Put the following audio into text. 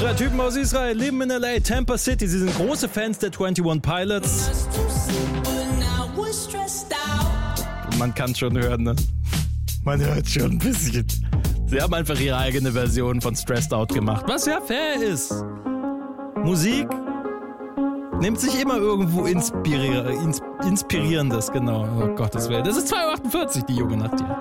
Drei Typen aus Israel leben in L.A., Tampa City. Sie sind große Fans der 21 Pilots. Man kann schon hören, ne? Man hört schon ein bisschen. Sie haben einfach ihre eigene Version von Stressed Out gemacht, was ja fair ist. Musik nimmt sich immer irgendwo Inspirierendes, genau. Oh Gottes Willen. Das ist 2.48 Uhr, die junge Nacht hier.